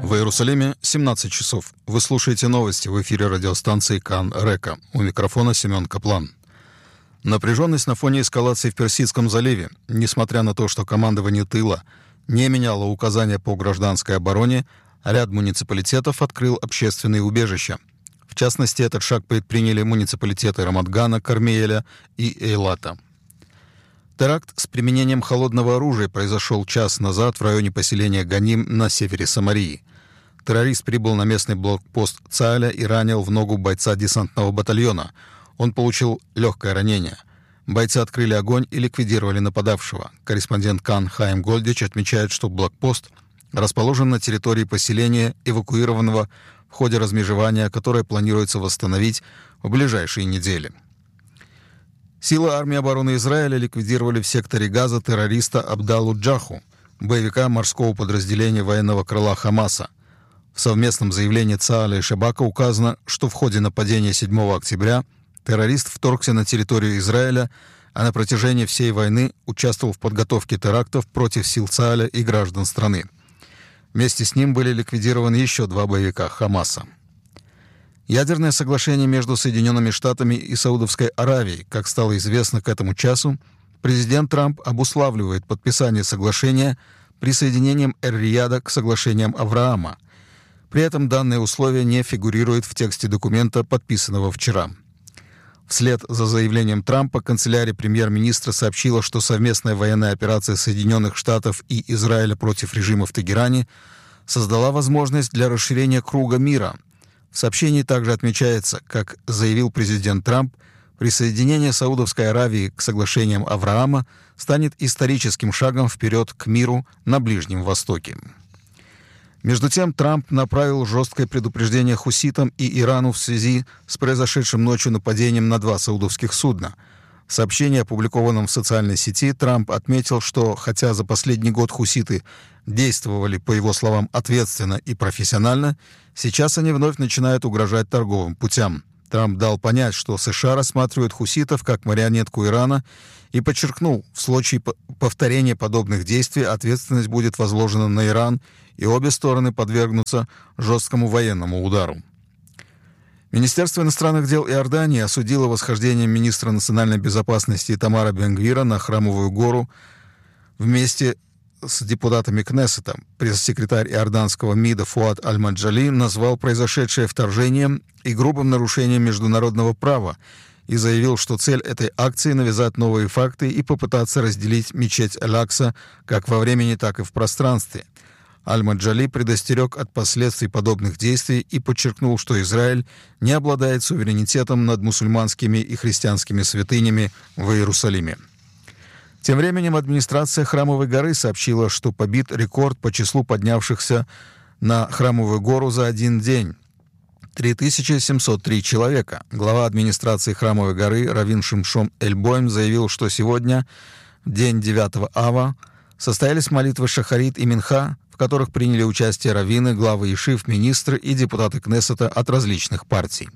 В Иерусалиме 17 часов. Вы слушаете новости в эфире радиостанции Кан Река. У микрофона Семен Каплан. Напряженность на фоне эскалации в Персидском заливе. Несмотря на то, что командование тыла не меняло указания по гражданской обороне, ряд муниципалитетов открыл общественные убежища. В частности, этот шаг предприняли муниципалитеты Рамат-Гана, Кармиэля и Эйлата. Теракт с применением холодного оружия произошел час назад в районе поселения Ганим на севере Самарии. Террорист прибыл на местный блокпост Цааля и ранил в ногу бойца десантного батальона. Он получил легкое ранение. Бойцы открыли огонь и ликвидировали нападавшего. Корреспондент Кан Хаим Гольдич отмечает, что блокпост расположен на территории поселения, эвакуированного в ходе размежевания, которое планируется восстановить в ближайшие недели. Силы армии обороны Израиля ликвидировали в секторе Газа террориста Абдаллу Джаху, боевика морского подразделения военного крыла Хамаса. В совместном заявлении Цааля и Шабака указано, что в ходе нападения 7 октября террорист вторгся на территорию Израиля, а на протяжении всей войны участвовал в подготовке терактов против сил Цааля и граждан страны. Вместе с ним были ликвидированы еще 2 боевика Хамаса. Ядерное соглашение между Соединенными Штатами и Саудовской Аравией, как стало известно к этому часу, президент Трамп обуславливает подписание соглашения присоединением Эр-Рияда к соглашениям Авраама. При этом данное условие не фигурирует в тексте документа, подписанного вчера. Вслед за заявлением Трампа канцелярия премьер-министра сообщила, что совместная военная операция Соединенных Штатов и Израиля против режима в Тегеране создала возможность для расширения круга мира. В сообщении также отмечается, как заявил президент Трамп, присоединение Саудовской Аравии к соглашениям Авраама станет историческим шагом вперед к миру на Ближнем Востоке. Между тем, Трамп направил жесткое предупреждение хуситам и Ирану в связи с произошедшим ночью нападением на 2 саудовских судна. В сообщении, опубликованном в социальной сети, Трамп отметил, что хотя за последний год хуситы действовали, по его словам, ответственно и профессионально, сейчас они вновь начинают угрожать торговым путям. Трамп дал понять, что США рассматривают хуситов как марионетку Ирана и подчеркнул, в случае повторения подобных действий ответственность будет возложена на Иран, и обе стороны подвергнутся жесткому военному удару. Министерство иностранных дел Иордании осудило восхождение министра национальной безопасности Итамара Бен-Гвира на Храмовую гору вместе с депутатами Кнессета. Пресс-секретарь иорданского МИДа Фуад Аль-Маджали назвал произошедшее вторжением и грубым нарушением международного права и заявил, что цель этой акции — навязать новые факты и попытаться разделить мечеть Аль-Акса как во времени, так и в пространстве. Аль-Маджали предостерег от последствий подобных действий и подчеркнул, что Израиль не обладает суверенитетом над мусульманскими и христианскими святынями в Иерусалиме. Тем временем администрация Храмовой горы сообщила, что побит рекорд по числу поднявшихся на Храмовую гору за один день — 3703 человека. Глава администрации Храмовой горы Равин Шимшон Эль-Бойм заявил, что сегодня, в день 9 ава, состоялись молитвы Шахарит и Минха, в которых приняли участие раввины, главы ешив, министры и депутаты Кнессета от различных партий.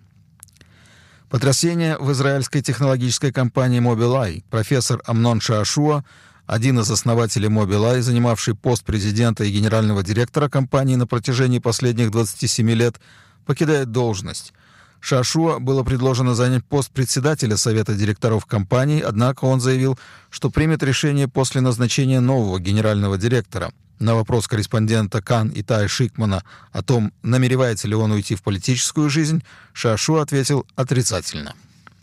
Потрясение в израильской технологической компании Mobileye. Профессор Амнон Шаашуа, один из основателей Mobileye, занимавший пост президента и генерального директора компании на протяжении последних 27 лет, покидает должность. Шаашуа было предложено занять пост председателя совета директоров компании, однако он заявил, что примет решение после назначения нового генерального директора. На вопрос корреспондента Кан Итая Шикмана о том, намеревается ли он уйти в политическую жизнь, Шаашуа ответил отрицательно.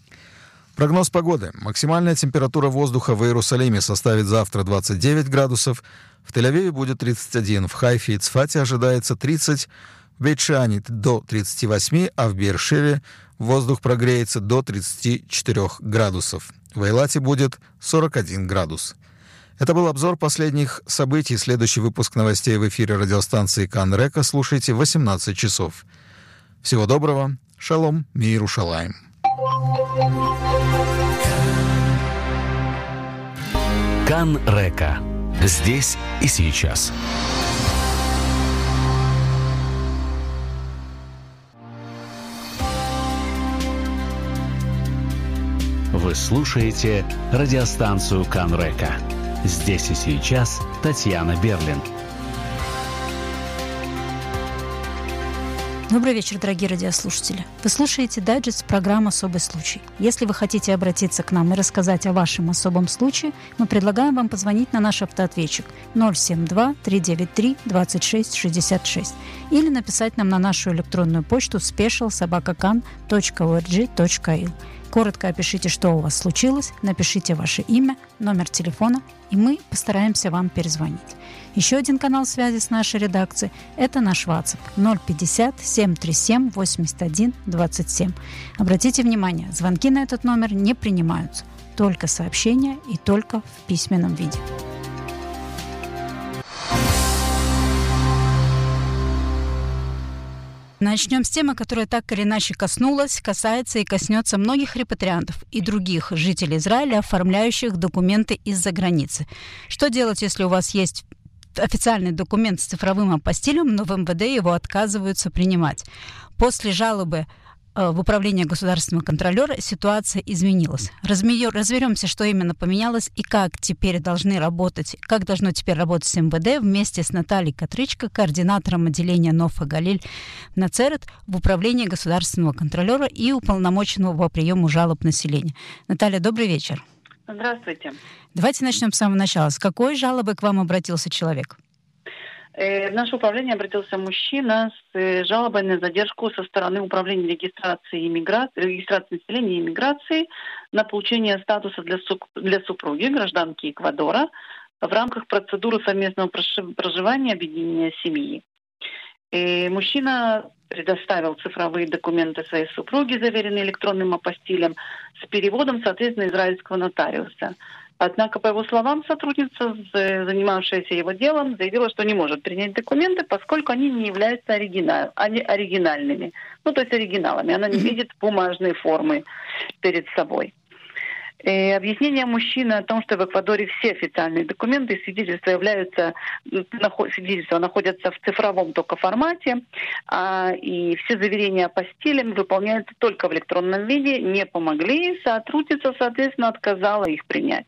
Прогноз погоды. Максимальная температура воздуха в Иерусалиме составит завтра 29 градусов, в Тель-Авиве будет 31, в Хайфе и Цфате ожидается 30, в Бейт-Шиане до 38, а в Беэр-Шеве воздух прогреется до 34 градусов. В Эйлате будет 41 градус. Это был обзор последних событий. Следующий выпуск новостей в эфире радиостанции Кан Река слушайте в 18 часов. Всего доброго. Шалом, мир Иерушалаим. Кан Река. Здесь и сейчас. Вы слушаете радиостанцию Кан Река. Здесь и сейчас Татьяна Берлин. Добрый вечер, дорогие радиослушатели. Вы слушаете дайджест программы «Особый случай». Если вы хотите обратиться к нам и рассказать о вашем особом случае, мы предлагаем вам позвонить на наш автоответчик 072-393-2666 или написать нам на нашу электронную почту special@kan.org.il. Коротко опишите, что у вас случилось, напишите ваше имя, номер телефона, и мы постараемся вам перезвонить. Еще один канал связи с нашей редакцией – это наш WhatsApp 050-737-81-27. Обратите внимание, звонки на этот номер не принимаются, только сообщения и только в письменном виде. Начнем с темы, которая так или иначе касается и коснется многих репатриантов и других жителей Израиля, оформляющих документы из-за границы. Что делать, если у вас есть официальный документ с цифровым апостилем, но в МВД его отказываются принимать? После жалобы в управление государственного контролера ситуация изменилась. Разберемся, что именно поменялось и как должно теперь работать МВД вместе с Натальей Катричко, координатором отделения Нофа Галиль Нацерет в управлении государственного контролера и уполномоченного по приему жалоб населения. Наталья, добрый вечер. Здравствуйте. Давайте начнем с самого начала. С какой жалобой к вам обратился человек? В наше управление обратился мужчина с жалобой на задержку со стороны управления регистрации населения и иммиграции на получение статуса для супруги, гражданки Эквадора, в рамках процедуры совместного проживания объединения семьи. Мужчина предоставил цифровые документы своей супруги, заверенные электронным апостилем, с переводом, соответственно, израильского нотариуса. Однако, по его словам, сотрудница, занимавшаяся его делом, заявила, что не может принять документы, поскольку они не являются оригинальными. То есть оригиналами. Она не видит бумажной формы перед собой. Объяснение мужчины о том, что в Эквадоре все официальные документы и свидетельства находятся в цифровом только формате, и все заверения апостилем выполняются только в электронном виде, не помогли, сотрудница, соответственно, отказала их принять.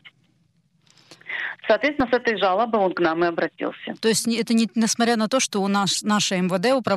Соответственно, с этой жалобой он к нам и обратился. То есть это несмотря на то, что у нас наше МВД